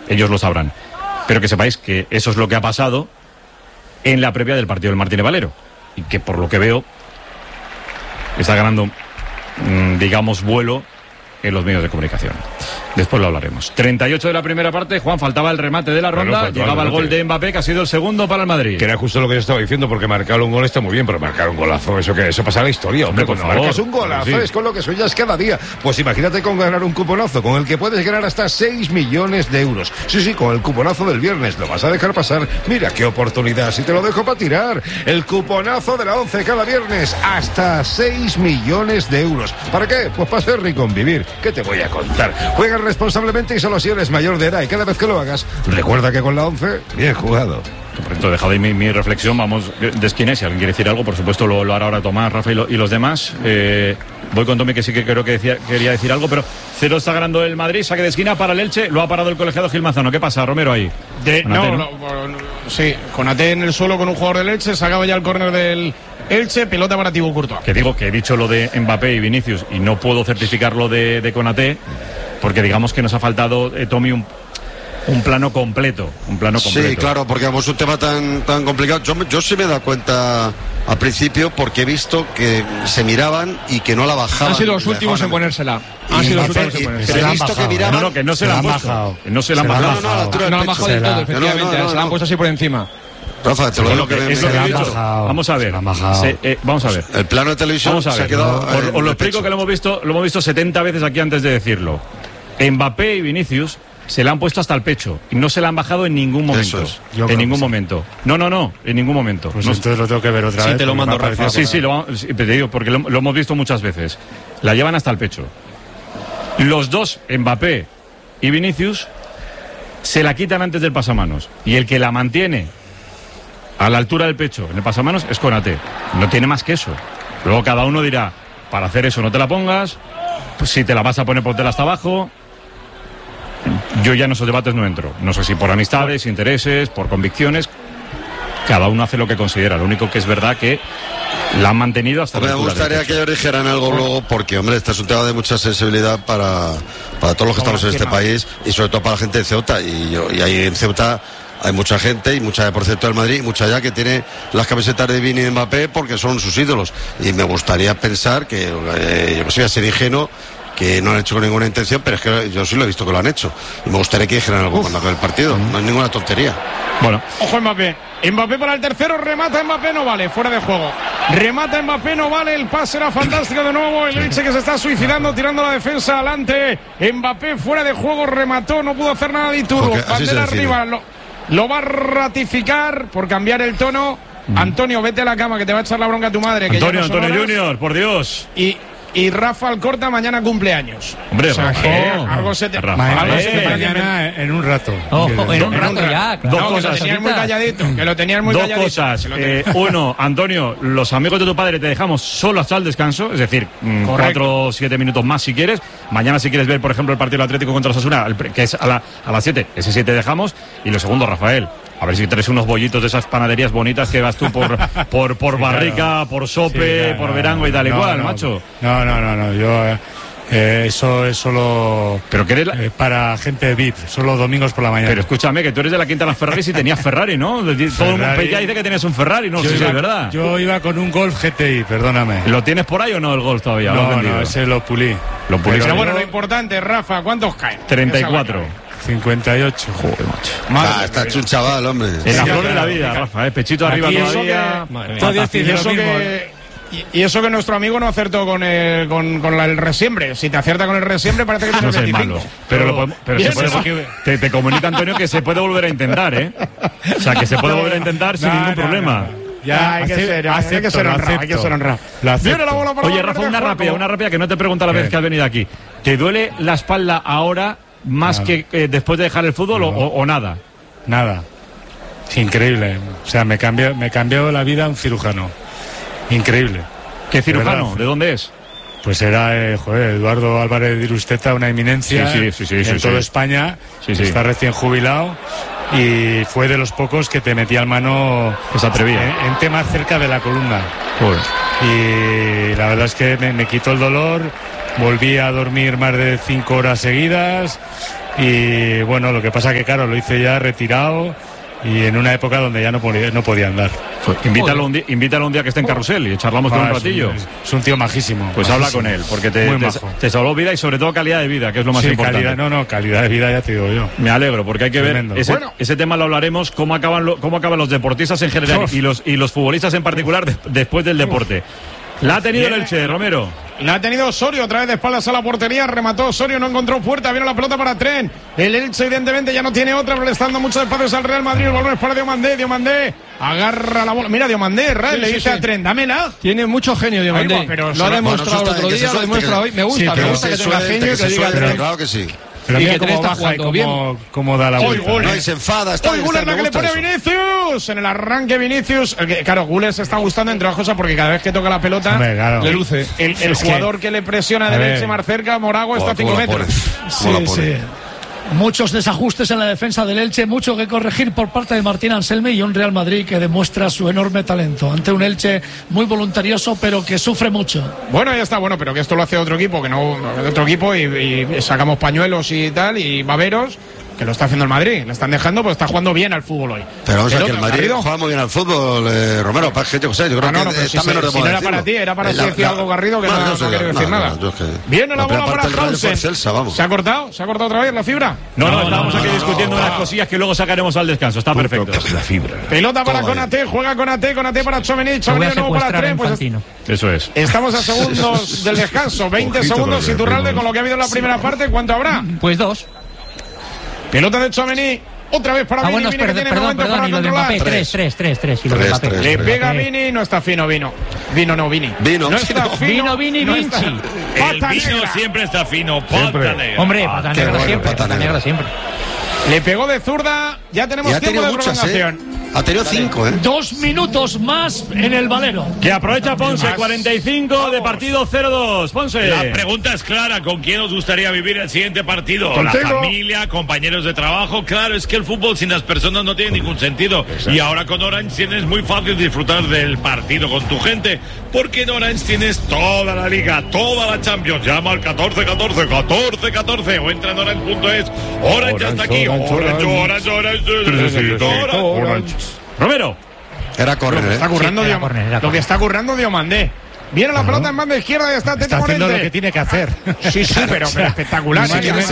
ellos lo sabrán. Pero que sepáis que eso es lo que ha pasado en la previa del partido del Martínez Valero. Y que por lo que veo está ganando, digamos, vuelo en los medios de comunicación. Después lo hablaremos. 38 de la primera parte, Juan, faltaba el remate de la ronda, llegaba el gol de Mbappé, que ha sido el segundo para el Madrid. Que era justo lo que yo estaba diciendo, porque marcar un gol está muy bien, pero marcar un golazo, eso pasa a la historia, hombre. Cuando marcas un golazo, sí, es con lo que sueñas cada día. Pues imagínate con ganar un cuponazo, con el que puedes ganar hasta 6 millones de euros. Sí, con el cuponazo del viernes, ¿lo vas a dejar pasar? Mira qué oportunidad, si te lo dejo para tirar. El cuponazo de la 11 cada viernes, hasta 6 millones de euros. ¿Para qué? Pues para ser rico en vivir. ¿Qué te voy a contar? Juega responsablemente y solo si eres mayor de edad, y cada vez que lo hagas, recuerda que con la 11, bien jugado. Por cierto, he dejado ahí mi reflexión, vamos de esquina. Si alguien quiere decir algo, por supuesto lo hará ahora Tomás, Rafa y los demás. Voy con Tommy, que sí que creo que quería decir algo, pero 0 está ganando el Madrid, saque de esquina para el Elche, lo ha parado el colegiado Gil Manzano. ¿Qué pasa, Romero, ahí? Sí, Konaté en el suelo con un jugador del Elche, sacaba ya el córner del Elche, pelota para Thibaut Courtois. Que digo que he dicho lo de Mbappé y Vinicius y no puedo certificar lo de Konaté, porque digamos que nos ha faltado, Tommy, un plano completo. Sí, claro, porque es un tema tan complicado. Yo sí me he dado cuenta al principio, porque he visto que se miraban y que no la bajaban. Han sido los últimos en ponérsela. Pero he visto que miraban. No, que no se la han bajado. No se la han bajado. No la han bajado del todo, efectivamente. Se la han puesto así por encima. Rafa, te lo digo que vamos a ver. Vamos a ver. El plano de televisión se ha quedado. Os lo explico, que lo hemos visto 70 veces aquí antes de decirlo. Mbappé y Vinicius se la han puesto hasta el pecho y no se la han bajado en ningún momento. En ningún momento. No, en ningún momento. Pues entonces lo tengo que ver otra vez. Sí, te lo mando, Rafa. Sí, te digo, porque lo hemos visto muchas veces. La llevan hasta el pecho. Los dos, Mbappé y Vinicius, se la quitan antes del pasamanos. Y el que la mantiene a la altura del pecho en el pasamanos es Konaté. No tiene más que eso. Luego cada uno dirá, para hacer eso no te la pongas, pues si te la vas a poner, póntela hasta abajo. Yo ya en esos debates no entro. No sé si por amistades, intereses, por convicciones. Cada uno hace lo que considera. Lo único que es verdad que la han mantenido hasta... Me gustaría que ellos dijeran algo luego, porque, hombre, este es un tema de mucha sensibilidad para todos los que estamos en este país, y sobre todo para la gente de Ceuta. Y ahí en Ceuta hay mucha gente, y mucha, por cierto, del Madrid, y mucha ya que tiene las camisetas de Vini y de Mbappé porque son sus ídolos. Y me gustaría pensar que, yo no sé, ser ingenuo, que no han hecho con ninguna intención, pero es que yo sí lo he visto que lo han hecho. Y me gustaría que dijeran algo cuando acabe el partido. No es ninguna tontería. Bueno. Ojo Mbappé. Mbappé para el tercero, remata Mbappé, no vale, fuera de juego. Remata Mbappé, no vale, el pase era fantástico de nuevo. El Elche que se está suicidando, tirando la defensa adelante. Mbappé fuera de juego, remató, no pudo hacer nada de Iturbo. Bandera arriba, lo va a ratificar por cambiar el tono. Antonio, vete a la cama, que te va a echar la bronca a tu madre. Antonio Junior, por Dios. Y Rafa Alcorta mañana cumpleaños. Hombre, o sea, algo se te... mañana en un rato. En un rato ya. Claro. Dos cosas. Lo tenías muy calladito. Que lo tenías muy calladito. Dos cosas. Uno, Antonio, los amigos de tu padre te dejamos solo hasta el descanso. Es decir, 4 o 7 minutos más si quieres. Mañana si quieres ver, por ejemplo, el partido del Atlético contra Osasuna, que es a las 7. Ese 7 dejamos. Y lo segundo, Rafael, a ver si traes unos bollitos de esas panaderías bonitas que vas tú por Barrica, por Sope, por Verango y tal igual, macho. No, yo eso es solo pero que eres para gente VIP, solo domingos por la mañana. Pero escúchame, que tú eres de la Quinta de las Ferraris y tenías Ferrari, ¿no? Todo el mundo ya dice que tenías un Ferrari, no sé si es verdad. Yo iba con un Golf GTI, perdóname. ¿Lo tienes por ahí o no el Golf todavía? No, ese lo pulí. Pero bueno, lo importante, Rafa, ¿cuántos caen? 34. 58. Joder, macho. Está hecho un chaval, hombre. En la flor de la vida, Rafa, pechito arriba todavía. Y eso que nuestro amigo no acertó con el resiembre. Si te acierta con el resiembre, parece que tienes 25. Malo. Pero te comunica, Antonio, que se puede volver a intentar, ¿eh? O sea, que se puede volver a intentar sin ningún problema. Ya, hay que ser honrado. Oye, Rafa, una rápida que no te pregunto a la vez que has venido aquí. ¿Te duele la espalda ahora más que después de dejar el fútbol o nada? Nada. Es increíble. O sea, me cambió la vida un cirujano. Increíble. ¿Qué cirujano? ¿De dónde es? Pues era Eduardo Álvarez de Irusteta, una eminencia en toda España. Está recién jubilado y fue de los pocos que te metía mano en temas cerca de la columna. Joder. Y la verdad es que me quitó el dolor. Volví a dormir más de 5 horas seguidas y bueno, lo que pasa que claro, lo hice ya retirado y en una época donde ya no podía andar. Pues invítalo un día que esté en Carrusel y charlamos con un ratillo. Es un tío majísimo. Pues habla con él, porque te salvó vida y sobre todo calidad de vida, que es lo más importante. Calidad de vida, ya te digo yo. Me alegro, porque hay que ver ese tema lo hablaremos, cómo acaban los deportistas en general y los futbolistas en particular después del deporte. La ha tenido el Elche, Romero. La ha tenido Osorio, otra vez de espaldas a la portería, remató Osorio, no encontró puerta, viene la pelota para Tren. El Elche evidentemente ya no tiene otra, pero le está dando muchos espacios al Real Madrid. El balón es para Diomandé agarra la bola. Mira, Diomandé, le dice a Tren, dámela. Tiene mucho genio Diomandé, pero lo ha demostrado el otro día, lo demuestra hoy. Me gusta que tenga genio, que diga Tren. Claro que sí. Pero mira cómo baja y cómo da la vuelta. Y se enfada. Hoy Güler la que le pone a Vinicius. En el arranque Vinicius. Claro, Güler se está gustando entre otras cosas porque cada vez que toca la pelota le luce. El jugador que le presiona del Elche más cerca, Morago, está a 5 metros. Sí. Muchos desajustes en la defensa del Elche, mucho que corregir por parte de Martín Anselmi y un Real Madrid que demuestra su enorme talento ante un Elche muy voluntarioso pero que sufre mucho. Bueno, ya está, pero que esto lo hace otro equipo, y sacamos pañuelos y tal, y baberos, que lo está haciendo el Madrid. Le están dejando, pues está jugando bien al fútbol hoy. Pero vamos a ver que el Madrid juega muy bien al fútbol, Romero. Yo creo que está menos de moda. No era para ti, era para si decía algo Garrido que no quiere decir nada. Viene la bola para Hansen. ¿Se ha cortado? ¿Se ha cortado otra vez la fibra? No, estábamos aquí discutiendo unas cosillas que luego sacaremos al descanso. Está perfecto. La fibra. Pelota para Konaté, juega Konaté para Tchouaméni de nuevo para Tren. Pues eso es. Estamos a segundos del descanso, 20 segundos Iturralde con lo que ha habido en la primera parte. ¿Cuánto habrá? Pues 2. Pelota de Tchouaméni, otra vez para Vini, perdón, y lo de Mbappé, 3, y lo de Mbappé. Le pega Vini, no está fino Vino. No está fino. Vinci. El Vino siempre está fino, pata negra. Hombre, pata negra siempre. Le pegó de zurda, ya tenemos tiempo de prolongación. Ha tenido 5, 2 minutos más en el Valero. Que aprovecha Ponce, 45 de partido 0-2. Ponce. La pregunta es clara, ¿con quién os gustaría vivir el siguiente partido? Contigo. La familia, compañeros de trabajo. Claro, es que el fútbol sin las personas no tiene ningún sentido. Y ahora con Orange tienes muy fácil disfrutar del partido con tu gente, porque en Orange tienes toda la liga, toda la Champions. Llama al 1414 o entra en orange.es. Orange ya está aquí. Orange. Romero. Era córner, Lo que está currando Diomandé. Viene la pelota en banda izquierda y está haciendo lo que tiene que hacer. Sí, pero espectacular.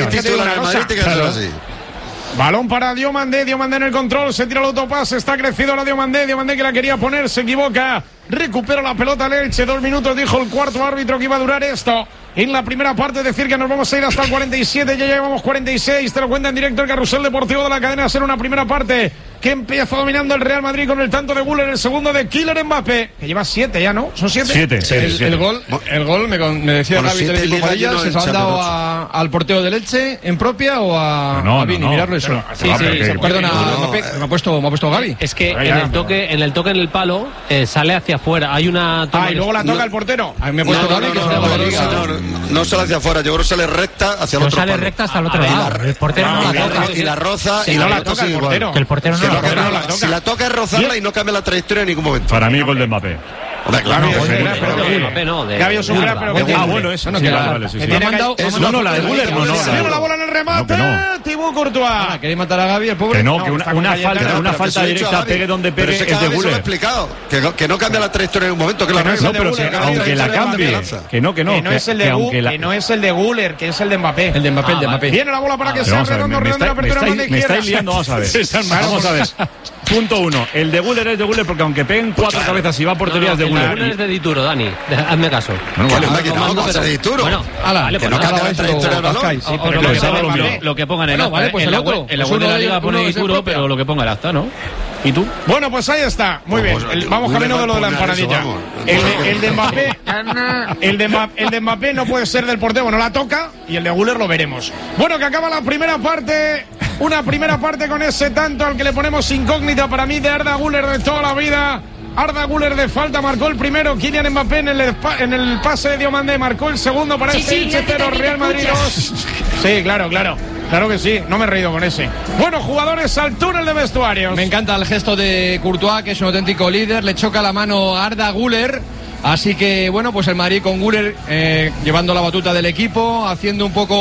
Balón para Diomandé en el control, se tira el autopase, está crecido la Diomandé que la quería poner, se equivoca, recupera la pelota el Elche, 2 minutos, dijo el cuarto árbitro que iba a durar esto. En la primera parte, decir que nos vamos a ir hasta el 47, ya llevamos 46, te lo cuenta en directo el Carrusel Deportivo de la cadena SER, una primera parte que empieza dominando el Real Madrid con el tanto de Güler, el segundo de Kylian Mbappé, que lleva 7 ya, ¿no? ¿Son 7? 7. El gol, me decía Gaby del equipo Padilla, ¿se lo han dado al portero del Elche en propia o a Vini? Mirarlo eso. Perdona, me ha puesto Gaby. Es que en el toque en el palo sale hacia afuera, hay una... y luego la toca el portero. Me ha puesto Gaby no sale hacia afuera, yo creo que sale recta hacia el otro palo. Sale recta hasta el otro lado. El portero no la toca. Y la roza y no la toca el portero. Que el portero no la toca. Si la toca es rozarla y no cambia la trayectoria en ningún momento. Para mí, gol de Mbappé. Claro. Gaby es un crack, pero bueno, eso. No, la de Güler no. Viene la bola en el remate. Thibaut Courtois. ¿Queréis matar a Gaby, el pobre? Que no, que una falta directa pegue donde pegue es de Güler. Explicado que no cambia la trayectoria en un momento, que la no, pero aunque la cambie, que no es el de Güler, que es el de Mbappé. El de Mbappé. Viene la bola para que sea redondo de apertura mano izquierda. Me estáis liando, vamos a ver. Punto 1. El de Güler es de Güler porque aunque peguen 4 cabezas y va a portería es de Güler. El de Güler es de Dituro, Dani. Hazme caso. De Dituro. Bueno, que no cambia la trayectoria del balón. Lo que pongan en el acta. En la web de la liga pone Dituro, pero lo que ponga el acta, ¿no? ¿Y tú? Bueno, pues ahí está. Muy bien. Vamos camino de lo de la empanadilla. El de Mbappé no puede ser del portero, no la toca. Y el de Güler lo veremos. Bueno, que acaba la primera parte. Una primera parte con ese tanto al que le ponemos incógnita para mí de Arda Güler de toda la vida. Arda Güler de falta marcó el primero. Kylian Mbappé en el pase de Diomandé marcó el segundo para este Elche 0, Real Madrid 2. Sí, claro que sí, no me he reído con ese. Bueno, jugadores al túnel de vestuarios. Me encanta el gesto de Courtois, que es un auténtico líder. Le choca la mano a Arda Güler. Así que, bueno, pues el Madrid con Güler llevando la batuta del equipo, haciendo un poco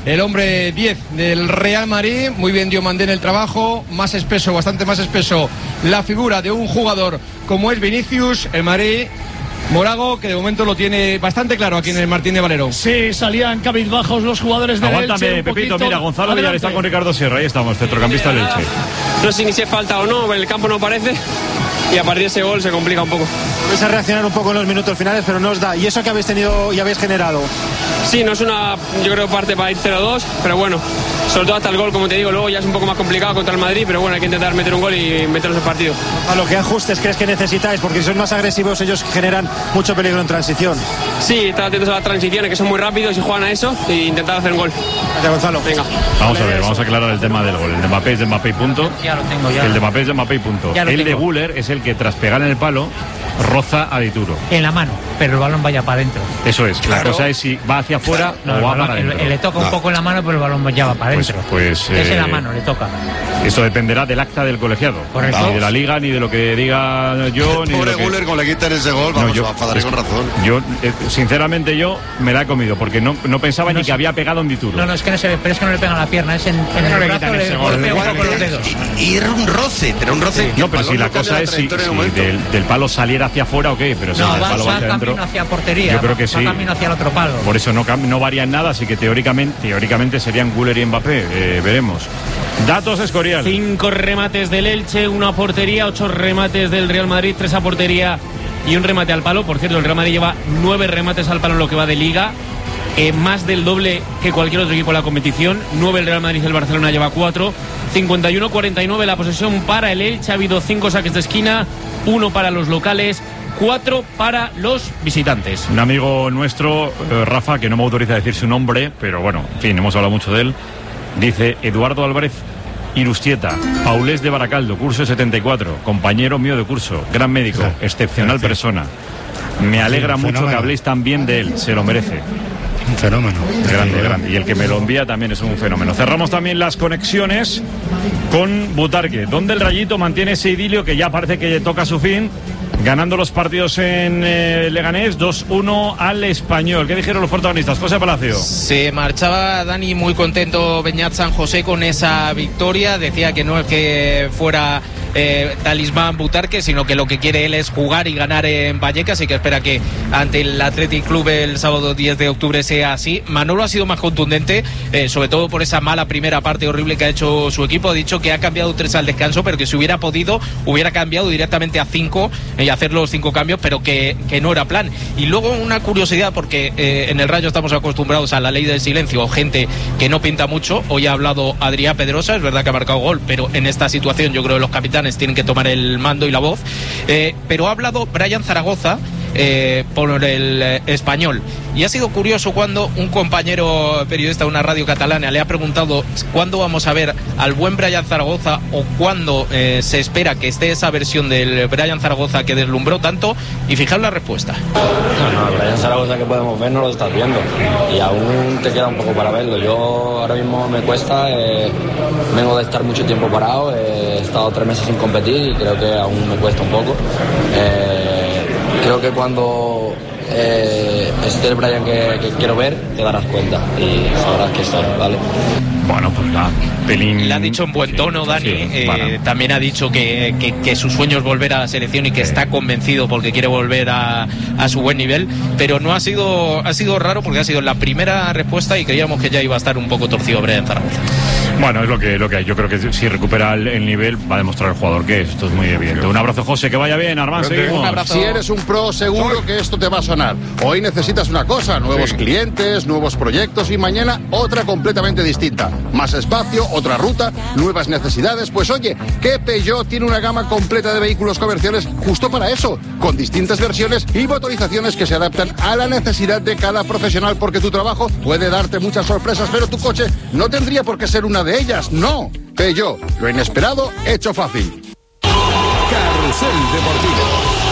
el hombre 10 del Real Madrid. Muy bien Diomandé en el trabajo, más espeso, bastante más espeso la figura de un jugador como es Vinicius. El Madrid, Morago, que de momento lo tiene bastante claro aquí en el Martín de Valero. Sí, salían cabizbajos los jugadores del Elche. Aguántame, Pepito, mira, Gonzalo Villar está con Ricardo Sierra, ahí estamos, centrocampista del Elche. No sé ni si es falta o no, el campo no parece, y a partir de ese gol se complica un poco. Vais a reaccionar un poco en los minutos finales, pero no os da. ¿Y eso que habéis tenido y habéis generado? Sí, no es una, yo creo, parte para ir 0-2, pero bueno, sobre todo hasta el gol, como te digo, luego ya es un poco más complicado contra el Madrid, pero bueno, hay que intentar meter un gol y meternos en el partido. ¿A lo que ajustes crees que necesitáis? Porque si son más agresivos, ellos generan mucho peligro en transición. Sí, estar atentos a las transiciones, que son muy rápidos y juegan a eso, e intentar hacer un gol. Gracias, Gonzalo. Venga. Vamos a ver, vamos a aclarar el tema del gol. El de Mbappé es de Mbappé y punto. Ya lo tengo, ya. El de Mbappé es de Mbappé y punto. El de Güler es el que tras pegar en el palo roza a Dituro. En la mano, pero el balón vaya para adentro. Eso es, claro. La cosa es si va hacia afuera o va para adentro. Le toca un poco en la mano, pero el balón ya va para adentro. Pues es en la mano, le toca. Eso dependerá del acta del colegiado. Correcto. Ni de la liga, ni de lo que diga yo, ni pobre de lo que... Güler, con le quitan ese gol, vamos a enfadar con razón. Yo, sinceramente, yo me la he comido, porque no pensaba ni que había pegado en Dituro. No, es que no se ve, pero es que no le pega la pierna, es en el brazo, le golpea un poco con los dedos. Y era un roce. No, pero si la cosa es si del palo saliera hacia afuera, ok, pero si el palo va hacia adentro, hacia portería, yo creo que sí. Va camino hacia el otro palo. Por eso no varía en nada, así que teóricamente serían Güler y Mbappé, veremos. Datos Escorial. 5 remates del Elche, 1 a portería, 8 remates del Real Madrid, 3 a portería y un remate al palo. Por cierto, el Real Madrid lleva 9 remates al palo en lo que va de Liga, más del doble que cualquier otro equipo en la competición. 9 el Real Madrid, el Barcelona lleva 4. 51-49 la posesión para el Elche. Ha habido 5 saques de esquina, 1 para los locales, 4 para los visitantes. Un amigo nuestro, Rafa, que no me autoriza a decir su nombre, pero bueno, en fin, hemos hablado mucho de él, dice: Eduardo Álvarez Irustieta, Paulés de Baracaldo, curso 74, compañero mío de curso, gran médico, excepcional persona. Me alegra mucho que habléis tan bien de él, se lo merece. Un fenómeno. Grande. Y el que me lo envía también es un fenómeno. Cerramos también las conexiones con Butarque, donde el Rayito mantiene ese idilio que ya parece que toca su fin, ganando los partidos en Leganés 2-1 al Español. ¿Qué dijeron los protagonistas? José Palacio. Se marchaba Dani muy contento, Beñat San José, con esa victoria. Decía que no es que fuera talismán Butarque, sino que lo que quiere él es jugar y ganar en Vallecas, y que espera que ante el Athletic Club el sábado 10 de octubre sea así. Manolo ha sido más contundente, sobre todo por esa mala primera parte horrible que ha hecho su equipo. Ha dicho que ha cambiado 3 al descanso, pero que si hubiera podido hubiera cambiado directamente a 5 y hacer los 5 cambios, pero que no era plan. Y luego una curiosidad, porque en el Rayo estamos acostumbrados a la ley del silencio, gente que no pinta mucho. Hoy ha hablado Adrián Pedrosa, es verdad que ha marcado gol, pero en esta situación yo creo que los capitanes tienen que tomar el mando y la voz, pero ha hablado Brian Zaragoza por el Español, y ha sido curioso cuando un compañero periodista de una radio catalana le ha preguntado cuándo vamos a ver al buen Brian Zaragoza, o cuándo se espera que esté esa versión del Brian Zaragoza que deslumbró tanto, y fijaos la respuesta. No, Brian Zaragoza que podemos ver no lo estás viendo, y aún te queda un poco para verlo. Yo ahora mismo me cuesta, vengo de estar mucho tiempo parado, he estado 3 meses sin competir y creo que aún me cuesta un poco. Creo que cuando esté el Brian que quiero ver, te darás cuenta y sabrás que está, ¿vale? Bueno, pues la pelín... Le ha dicho en buen tono, Dani. También ha dicho que su sueño es volver a la selección y que está convencido porque quiere volver a su buen nivel, pero no ha sido raro, porque ha sido la primera respuesta y creíamos que ya iba a estar un poco torcido Brian Zaragoza. Bueno, es lo que hay. Yo creo que si recupera el nivel va a demostrar el jugador que es. Esto es muy evidente. Un abrazo, José, que vaya bien. Armán, seguimos. Un abrazo. Si eres un pro, seguro que esto te va a sonar. Hoy necesitas una cosa, nuevos clientes, nuevos proyectos, y mañana otra completamente distinta. Más espacio, otra ruta, nuevas necesidades. Pues oye, que Peugeot tiene una gama completa de vehículos comerciales justo para eso, con distintas versiones y motorizaciones que se adaptan a la necesidad de cada profesional, porque tu trabajo puede darte muchas sorpresas, pero tu coche no tendría por qué ser una de ellas, no. Peugeot, lo inesperado hecho fácil. Carrusel Deportivo.